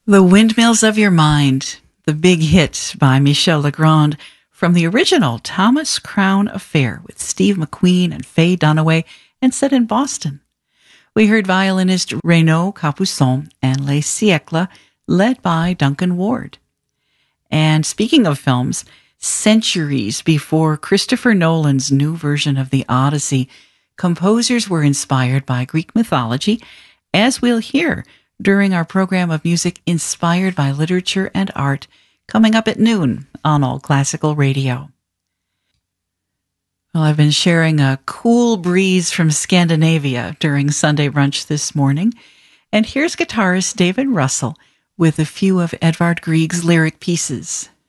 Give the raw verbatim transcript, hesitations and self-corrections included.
The Windmills of Your Mind, the big hit by Michel Legrand from the original Thomas Crown Affair with Steve McQueen and Faye Dunaway and set in Boston. We heard violinist Renaud Capuçon and Les Siècles led by Duncan Ward. And speaking of films, centuries before Christopher Nolan's new version of the Odyssey, composers were inspired by Greek mythology, as we'll hear during our program of music inspired by literature and art, coming up at noon on All Classical Radio. Well, I've been sharing a cool breeze from Scandinavia during Sunday brunch this morning, and here's guitarist David Russell with a few of Edvard Grieg's lyric pieces.